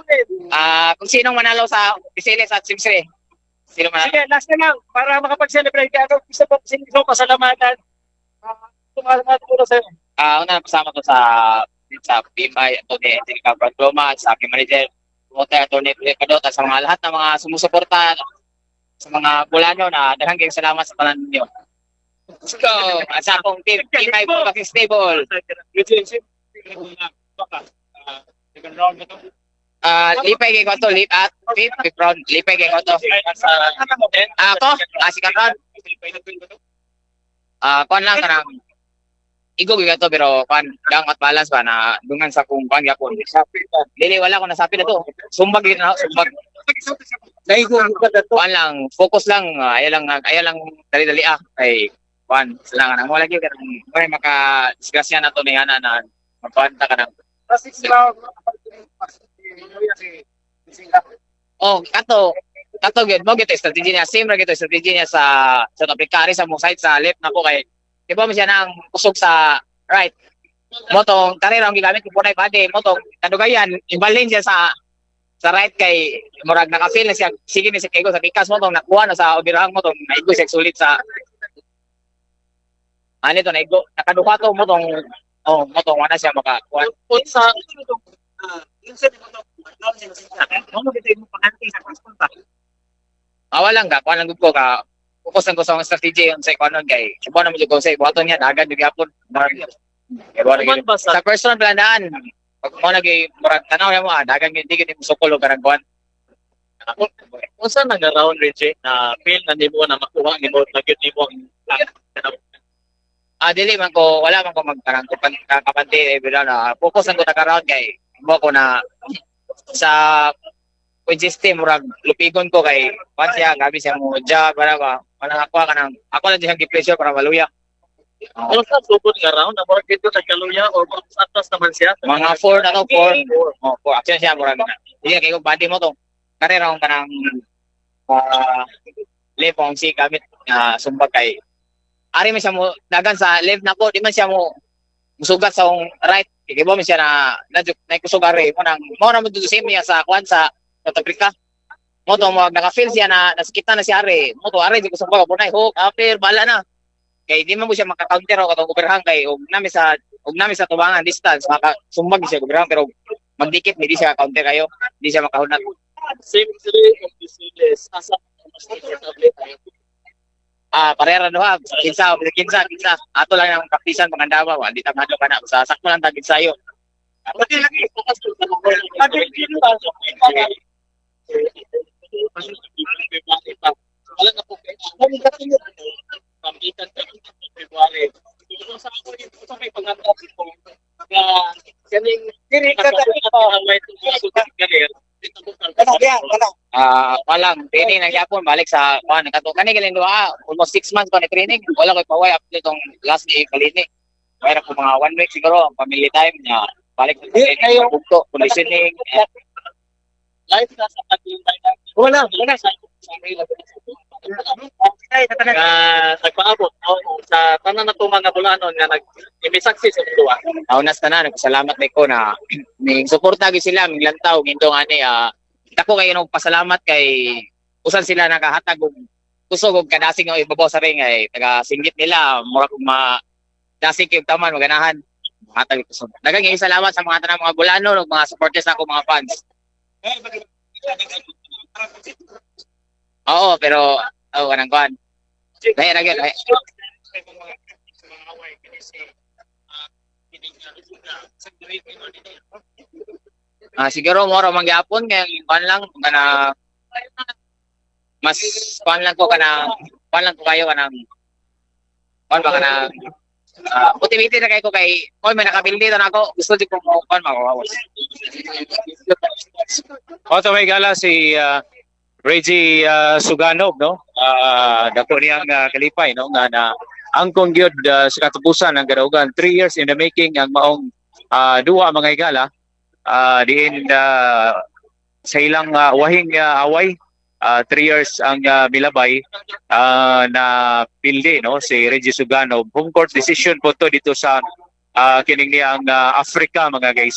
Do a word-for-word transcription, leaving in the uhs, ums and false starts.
Ah, kung sinong manalo sa Pisilis at Simsri. Sino manalo? Sige, last na lang, para makapag-celebrate ka, ano, gusto mo sinong pasalamatan? Uh, Tumalamatan ko na sa'yo. Ah, una kasama ko sa sa P M I, Tony Angelica Brandoma, sa aking manager, Motor Tony Plecadot, at sa mga lahat ng mga sumusuporta sa mga bulano na daghang salamat sa tanan ninyo. So, sa akong team, P M I Boxing Stable. Ah, uh, lipay kay ko to, lip at fifth, fifth round, lipay kay ko to. Ah, ako, ah, second round. Ah, kuan lang kanang igog gyud to pero kuan lang at balance ba na dungan sa kung kuan gyapon. Dili wala ko nasapi na to. Sumbag gyud na, sumbag. Dai ko kuan lang, focus lang, ay lang ay lang dali-dali ah kay kuan sila nga mo lagi kanang may maka disgrasya na to ni ana na magpanta ka nang. Oh, kato kato gyud mo gyud strategy niya, same ra gyud strategy niya sa South Africa sa mo side sa left nako kay di ba mo siya nang kusog sa right. Motong karera ang gigamit ko punay body, motong kadugayan ibalin siya sa sa right kay murag naka-feel na siya sige ni si Kego sa pikas motong nakuha na sa obirang motong naigo siya sulit sa ani to naigo nakaduha to motong oh motong wala siya makakuha unsa ah unsa ni motong mo gid mo panganti sa konsulta. Ah wala nga, kuha lang gud ko ka focus lang ko sa strategy yung sa ikonon kay subo na mo jud ko sa buhaton niya dagan jud gyapon. Sa personal planaan pag mo lagi murag tanaw mo ah dagan gyud di gyud mo sukol og karagwan. Unsa nang round Reggie na feel na nimo na makuha nimo na gyud nimo ah dili man ko wala man ko magkarang kapanti every round na focus lang ko ta round kay mo ko na sa point system murag lupigon ko kay pan siya gabi siya mo job para ba wala ako ka nang ako lang dihang gi-pressure para maluya. Ano sa sugod nga round na murag dito sa kaluya or atas naman siya mga four na to four oh four action siya murag dili kay ko body mo to karera ko kanang uh, left on si gamit uh, sumbag kay ari man siya mo dagan sa left nako di man siya mo musugat sa right di ba man siya na nadjuk na kusog ari mo nang mo na mo dito same niya sa kwan sa South Africa. Mo to mo naka-feel siya na nasikita na si Are. Mo to Are di ko sumbag punay hook after bala na. Kay di man mo siya maka-counter o katong overhang kay og nami sa og nami sa tubangan distance maka sumbag siya overhang pero magdikit di siya counter kayo. Di siya makahunat. Same three of the series asa ah parera do ha kinsa kinsa kinsa ato lang ang praktisan pangandawa wa di ta madto kana sa sakto lang tagid sayo. Pati lagi focus ko sa pati dito wala na po kami kasi pamitan kami sa February sa ako ito sa may pangatlo ko na kaning diri ka ta ang may career ah walang training na gyapon balik sa kuan kato kani galing duha almost six months pa ni training wala koy paway up tong last day kalini mayra ko mga one week siguro family time niya balik kayo bugto conditioning life na sa pagtintay wala wala sa uh, nagpaabot no? Sa tanan na itong mga bulanon nga nag-imisaksis sa duwa. Aunas na na, nagpasalamat na ko na may suporta gyud sila, may lantaw, gindong ani, uh, ako kayo nung pasalamat kay usan sila nakahatag og kusog og kadasing ng ibabaw sa ring ay taga-singgit nila, mura kong ma dasing kayong taman, maganahan. Hatag kusog. Dagang yung salamat sa mga tanang mga bulano, ug mga supporters na ako, mga fans. Oo, pero oh, kanang kuan. Dahil ra gyud. Ah, siguro mo ra mangyapon kay kuan lang kana mas kuan lang ko kana kuan lang ko kayo kanang kuan ba kana uh, motivated na kay ko kay koy may nakabildi na ako gusto di ko mo kuan makawawas. Oto may gala si uh, Reggie uh, Suganov no uh, dako niyang uh, kalipay no nga na angkong gyud uh, sa katubusan ng kadaugan three years in the making ang maong uh, duwa mga higala uh, diin uh, sa ilang uh, wahing uh, away uh, three years ang uh, milabay uh, na pildi no si Reggie Suganov home court decision po to dito sa uh, kining niyang uh, Africa mga guys.